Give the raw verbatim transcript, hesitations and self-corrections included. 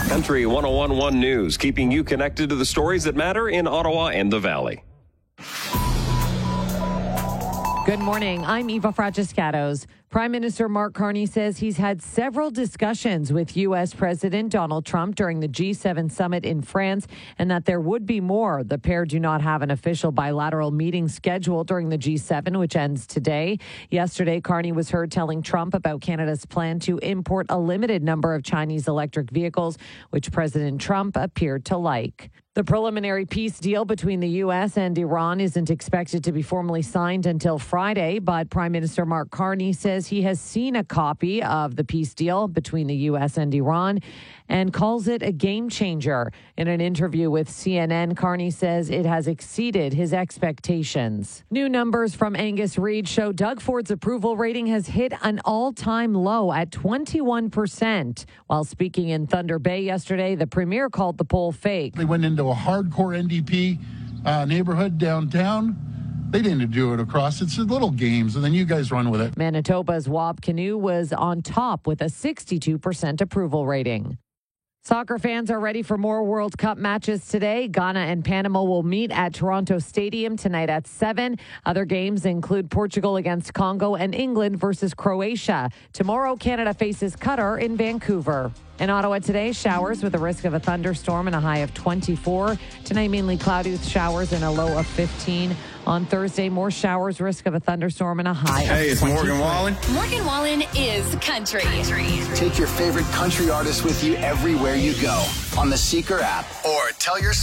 Country one oh one point one News, keeping you connected to the stories that matter in Ottawa and the Valley. Good morning. I'm Eva Fragiscatos. Prime Minister Mark Carney says he's had several discussions with U S. President Donald Trump during the G seven summit in France, and that there would be more. The pair do not have an official bilateral meeting scheduled during the G seven, which ends today. Yesterday, Carney was heard telling Trump about Canada's plan to import a limited number of Chinese electric vehicles, which President Trump appeared to like. The preliminary peace deal between the U S and Iran isn't expected to be formally signed until Friday, but Prime Minister Mark Carney says he has seen a copy of the peace deal between the U S and Iran and calls it a game changer. In an interview with C N N, Carney says it has exceeded his expectations. New numbers from Angus Reid show Doug Ford's approval rating has hit an all-time low at twenty-one percent. While speaking in Thunder Bay yesterday, the premier called the poll fake. They went into a hardcore N D P uh, neighborhood downtown. They didn't do it across. It's little games, and then you guys run with it. Manitoba's Wab Canoe was on top with a sixty-two percent approval rating. Soccer fans are ready for more World Cup matches today. Ghana and Panama will meet at Toronto Stadium tonight at seven. Other games include Portugal against Congo and England versus Croatia. Tomorrow, Canada faces Qatar in Vancouver. In Ottawa today, showers with a risk of a thunderstorm and a high of twenty-four. Tonight, mainly cloudy with showers and a low of fifteen. On Thursday, more showers, risk of a thunderstorm and a high hey, of twenty-three. Hey, it's Morgan Wallen. Morgan Wallen is country. country. Take your favorite country artist with you everywhere you go on the Seeker app or tell your